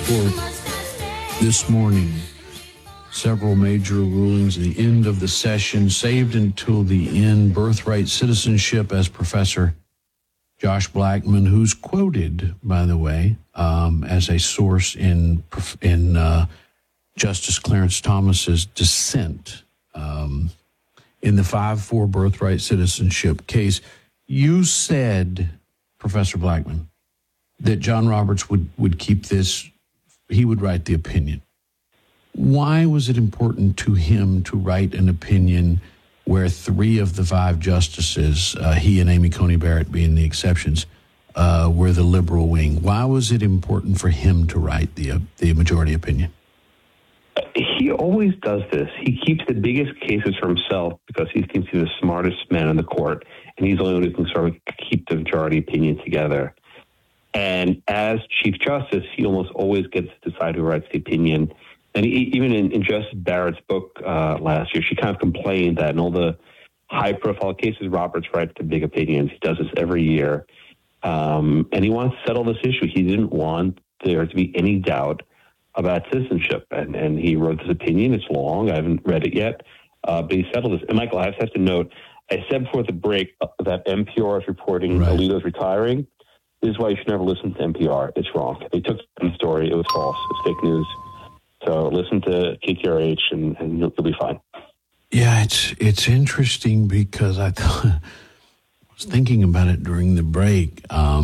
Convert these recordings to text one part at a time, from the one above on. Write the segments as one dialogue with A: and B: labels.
A: Court this morning. Several major rulings at the end of the session, saved until the end. Birthright citizenship, as Professor Josh Blackman, who's quoted, by the way, as a source in Justice Clarence Thomas's dissent in the 5-4 birthright citizenship case. You said, Professor Blackman, that John Roberts would keep this, he would write the opinion. Why was it important to him to write an opinion where 3 of the 5 justices, he and Amy Coney Barrett being the exceptions, were the liberal wing? Why was it important for him to write the majority opinion?
B: He always does this. He keeps the biggest cases for himself because he thinks he's the smartest man in the court, and he's the only one who can sort of keep the majority opinion together. And as Chief Justice, he almost always gets to decide who writes the opinion. And even in Justice Barrett's book last year, she kind of complained that in all the high-profile cases, Roberts writes the big opinions. He does this every year. And he wants to settle this issue. He didn't want there to be any doubt about citizenship. And he wrote this opinion. It's long. I haven't read it yet. But he settled this. And, Michael, I just have to note, I said before the break that NPR is reporting Alito's retiring. This is why you should never listen to NPR. It's wrong. They took the story. It was false. It's fake news. So listen to KTRH and you'll be fine.
A: Yeah, it's interesting because I was thinking about it during the break.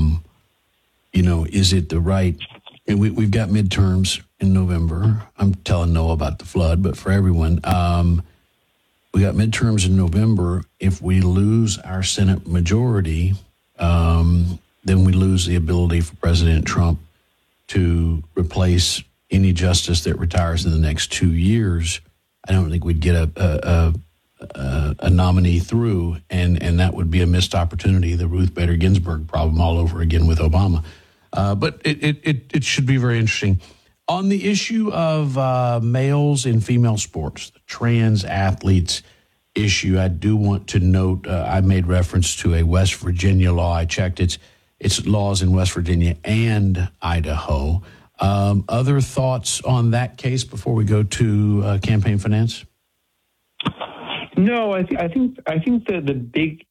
A: Is it the right? And we've got midterms in November. I'm telling Noah about the flood, but for everyone, we got midterms in November. If we lose our Senate majority, then we lose the ability for President Trump to replace any justice that retires in the next 2 years. I don't think we'd get a nominee through, and that would be a missed opportunity, the Ruth Bader Ginsburg problem all over again with Obama. But it should be very interesting. On the issue of males in female sports, the trans athletes issue, I do want to note, I made reference to a West Virginia law. I checked its laws in West Virginia and Idaho. Other thoughts on that case before we go to campaign finance?
B: No, I think that the big